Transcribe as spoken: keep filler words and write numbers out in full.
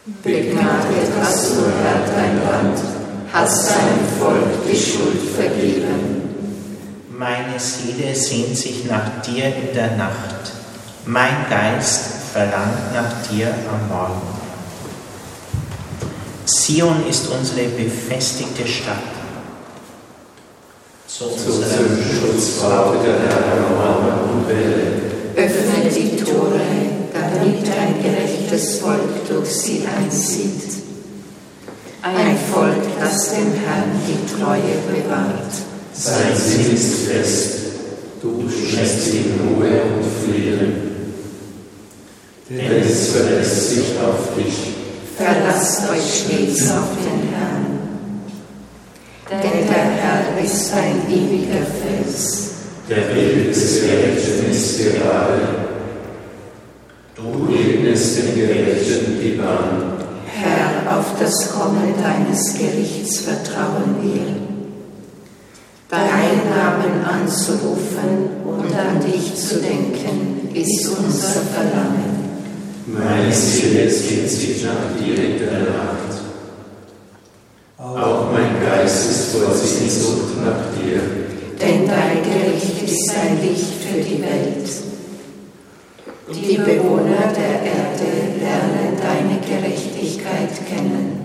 Begnadet hast du, Herr, dein Land, hast deinem Volk die Schuld vergeben. Meine Seele sehnt sich nach dir in der Nacht. Mein Geist verlangt nach dir am Morgen. Zion ist unsere befestigte Stadt. Zu unserem Schutzpfad der Herr Mauer und Welle. Öffne die Tore, damit ein gerechtes Volk durch sie einzieht. Ein Volk, das dem Herrn die Treue bewahrt. Sein Sinn ist fest, du schenkst ihm Ruhe und Frieden. Denn es verlässt sich auf dich. Verlasst euch stets auf den Herrn. Denn der Herr ist ein ewiger Fels. Der Weg des Gerechten ist gerade. Du ebnest dem Gerechten die Bahn. Herr, auf das Kommen deines Gerichts vertrauen wir. Deinen Namen anzurufen und an dich zu denken, ist unser Verlangen. Meine Seele sehnt sich nach dir in der Nacht. Auch mein Geist ist voll Sehnsucht nach dir. Denn dein Gericht ist ein Licht für die Welt. Die Bewohner der Erde lernen deine Gerechtigkeit kennen.